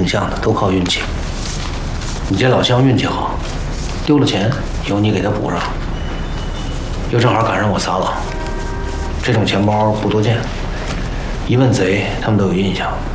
挺像的，都靠运气。你这老乡运气好，丢了钱有你给他补上，又正好赶上我撒网，这种钱包不多见，一问贼他们都有印象。